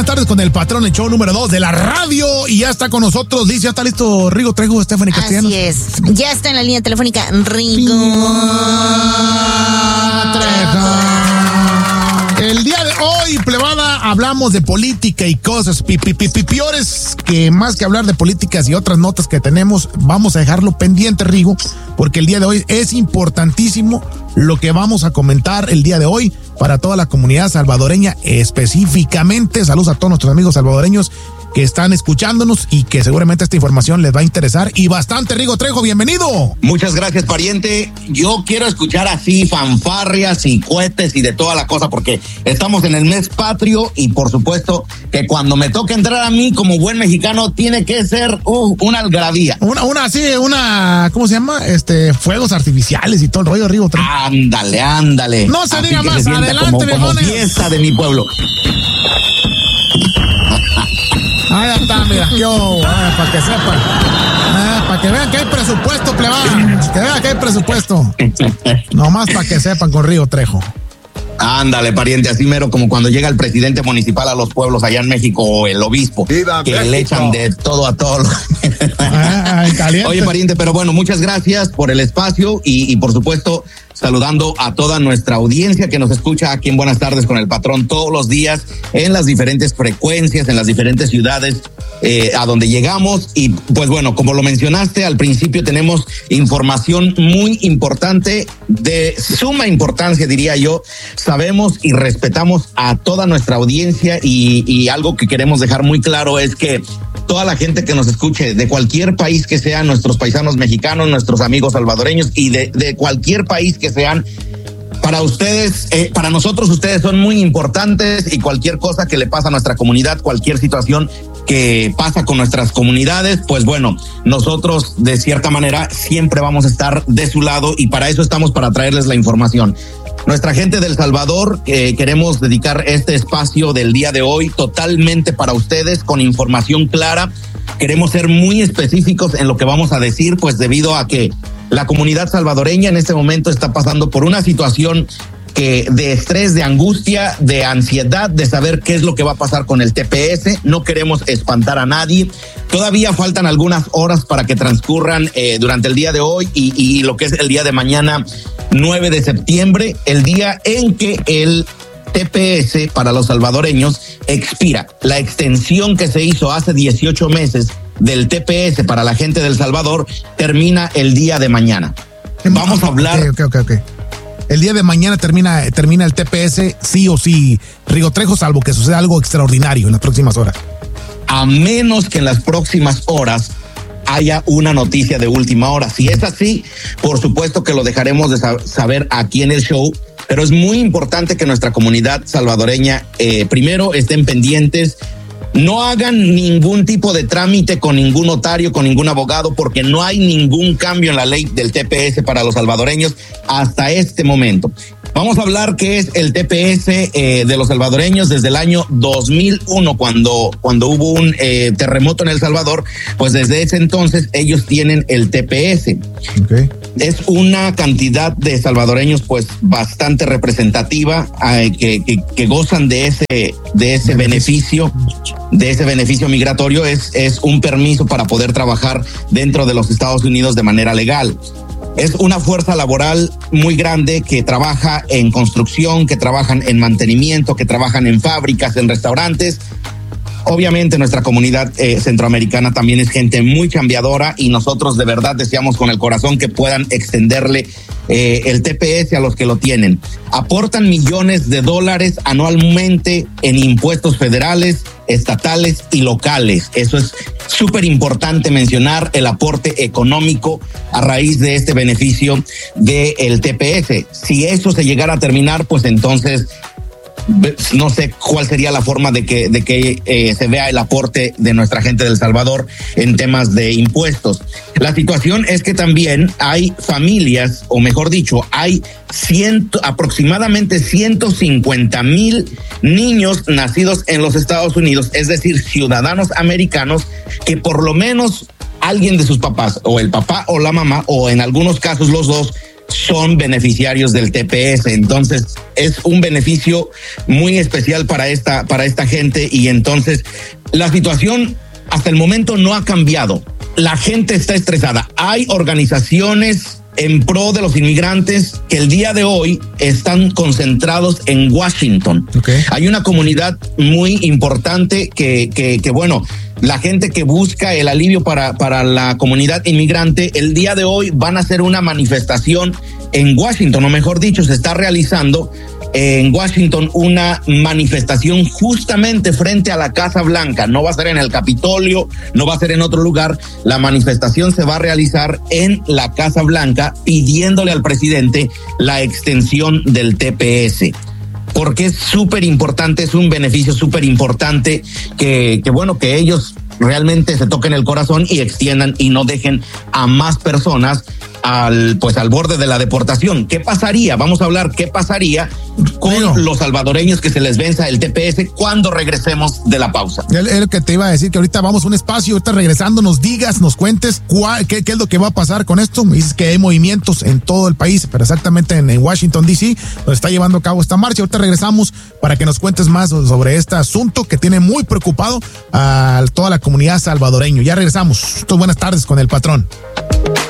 Tardes con el patrón, el show número 2 de la radio, y ya está con nosotros, Liz, ya está listo Rigo Trejo, Stephanie Castellanos. Así es, ya está en la línea telefónica Rigo Trejo. El día de hoy, plebada, hablamos de política y cosas peores, que más que hablar de políticas y otras notas que tenemos, vamos a dejarlo pendiente, Rigo, porque el día de hoy es importantísimo lo que vamos a comentar el día de hoy para toda la comunidad salvadoreña específicamente. Saludos a todos nuestros amigos salvadoreños que están escuchándonos y que seguramente esta información les va a interesar y bastante. Rigo Trejo, bienvenido. Muchas gracias, pariente. Yo quiero escuchar así fanfarrias y cohetes y de toda la cosa, porque estamos en el mes patrio y por supuesto que cuando me toque entrar a mí como buen mexicano tiene que ser una algarabía. Una, ¿cómo se llama? Fuegos artificiales y todo el rollo, Rigo Trejo. Ándale. No se diga más, adelante, como fiesta de mi pueblo. Ahí está, mira, para que sepan. Para que vean que hay presupuesto, plebada. Que vean que hay presupuesto. Nomás para que sepan con Rigo Trejo. Ándale, pariente, así mero como cuando llega el presidente municipal a los pueblos allá en México o el obispo, ¡viva que México! Le echan de todo a todo. Oye, pariente, pero bueno, muchas gracias por el espacio y por supuesto saludando a toda nuestra audiencia que nos escucha aquí en Buenas Tardes con el Patrón todos los días en las diferentes frecuencias, en las diferentes ciudades a donde llegamos. Y pues bueno, como lo mencionaste al principio, tenemos información muy importante, de suma importancia, diría yo. Sabemos y respetamos a toda nuestra audiencia y algo que queremos dejar muy claro es que toda la gente que nos escuche de cualquier país que sean, nuestros paisanos mexicanos, nuestros amigos salvadoreños y de cualquier país que sean, para ustedes, para nosotros ustedes son muy importantes y cualquier cosa que le pasa a nuestra comunidad, cualquier situación que pasa con nuestras comunidades, pues bueno, nosotros de cierta manera siempre vamos a estar de su lado y para eso estamos, para traerles la información. Nuestra gente de El Salvador, queremos dedicar este espacio del día de hoy totalmente para ustedes con información clara. Queremos ser muy específicos en lo que vamos a decir, pues debido a que la comunidad salvadoreña en este momento está pasando por una situación de estrés, de angustia, de ansiedad, de saber qué es lo que va a pasar con el TPS. No queremos espantar a nadie. Todavía faltan algunas horas para que transcurran durante el día de hoy y lo que es el día de mañana, 9 de septiembre, el día en que el TPS para los salvadoreños expira. La extensión que se hizo hace 18 meses del TPS para la gente del Salvador termina el día de mañana. Vamos a hablar... Okay. El día de mañana termina el TPS, sí o sí, Rigo Trejo, salvo que suceda algo extraordinario en las próximas horas. A menos que en las próximas horas haya una noticia de última hora. Si es así, por supuesto que lo dejaremos de saber aquí en el show, pero es muy importante que nuestra comunidad salvadoreña primero estén pendientes. No hagan ningún tipo de trámite con ningún notario, con ningún abogado, porque no hay ningún cambio en la ley del TPS para los salvadoreños hasta este momento. Vamos a hablar qué es el TPS de los salvadoreños desde el año 2001, cuando hubo un terremoto en El Salvador, pues desde ese entonces ellos tienen el TPS. Okay. Es una cantidad de salvadoreños pues bastante representativa que gozan de ese beneficio. De ese beneficio migratorio es un permiso para poder trabajar dentro de los Estados Unidos de manera legal. Es una fuerza laboral muy grande que trabaja en construcción, que trabajan en mantenimiento, que trabajan en fábricas, en restaurantes. Obviamente nuestra comunidad centroamericana también es gente muy chambeadora y nosotros de verdad deseamos con el corazón que puedan extenderle el TPS a los que lo tienen. Aportan millones de dólares anualmente en impuestos federales, estatales y locales. Eso es súper importante mencionar, el aporte económico a raíz de este beneficio del TPS. Si eso se llegara a terminar, pues entonces no sé cuál sería la forma de que se vea el aporte de nuestra gente del Salvador en temas de impuestos. La situación es que también hay familias, o mejor dicho, hay aproximadamente 150,000 niños nacidos en los Estados Unidos, es decir, ciudadanos americanos que por lo menos alguien de sus papás, o el papá o la mamá, o en algunos casos los dos, son beneficiarios del TPS. Entonces es un beneficio muy especial para esta gente, y entonces la situación hasta el momento no ha cambiado. La gente está estresada. Hay organizaciones en pro de los inmigrantes que el día de hoy están concentrados en Washington. Okay. Hay una comunidad muy importante que bueno, la gente que busca el alivio para la comunidad inmigrante, el día de hoy van a hacer una manifestación en Washington, o mejor dicho, se está realizando en Washington una manifestación justamente frente a la Casa Blanca. No va a ser en el Capitolio, no va a ser en otro lugar. La manifestación se va a realizar en la Casa Blanca pidiéndole al presidente la extensión del TPS. Porque es súper importante, es un beneficio súper importante que bueno, que ellos realmente se toquen el corazón y extiendan y no dejen a más personas al borde de la deportación. ¿Qué pasaría? Vamos a hablar qué pasaría con los salvadoreños que se les venza el TPS cuando regresemos de la pausa. Es lo que te iba a decir, que ahorita vamos a un espacio, ahorita regresando nos digas, nos cuentes qué es lo que va a pasar con esto. Me dices que hay movimientos en todo el país, pero exactamente en Washington, D.C., donde está llevando a cabo esta marcha. Ahorita regresamos para que nos cuentes más sobre este asunto que tiene muy preocupado a toda la comunidad salvadoreña. Ya regresamos. Buenas tardes con el patrón.